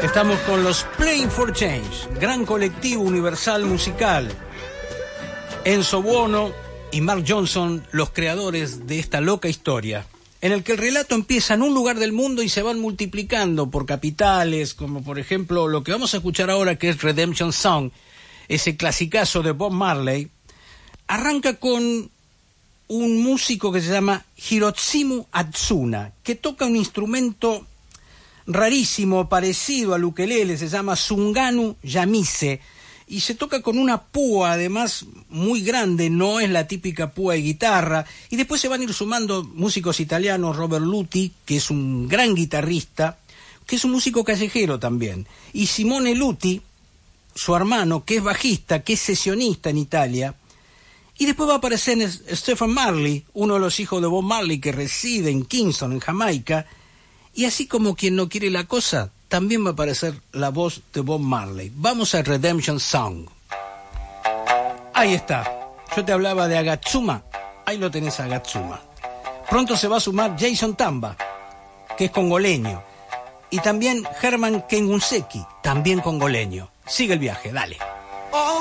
Estamos con los Playing for Change, gran colectivo universal musical. Enzo Buono y Mark Johnson, los creadores de esta loca historia, en el que el relato empieza en un lugar del mundo y se van multiplicando por capitales, como por ejemplo lo que vamos a escuchar ahora, que es Redemption Song, ese clasicazo de Bob Marley. Arranca con un músico que se llama Hirotshimu Atsuna, que toca un instrumento rarísimo, parecido al ukelele, se llama Sunganu Yamise, y se toca con una púa, además, muy grande, no es la típica púa de guitarra, y después se van a ir sumando músicos italianos, Robert Luti, que es un gran guitarrista, que es un músico callejero también, y Simone Luti, su hermano, que es bajista, que es sesionista en Italia, y después va a aparecer Stephen Marley, uno de los hijos de Bob Marley, que reside en Kingston, en Jamaica, y así como quien no quiere la cosa, también va a aparecer la voz de Bob Marley. Vamos a Redemption Song. Ahí está. Yo te hablaba de Agatsuma. Ahí lo tenés a Agatsuma. Pronto se va a sumar Jason Tamba, que es congoleño. Y también Herman Kengunseki, también congoleño. Sigue el viaje, dale.